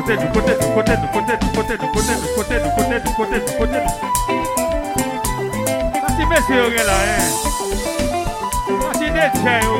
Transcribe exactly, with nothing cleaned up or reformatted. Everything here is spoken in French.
côté, du côté, du côté, du côté, du côté, du côté, du côté, du côté, du côté, du côté. Merci, messieurs, là, hein. Merci, D J,